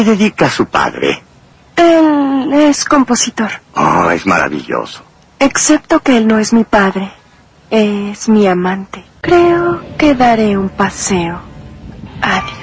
¿Qué dedica a su padre? Él es compositor. Oh, es maravilloso. Excepto que él no es mi padre. Es mi amante. Creo que daré un paseo. Adiós.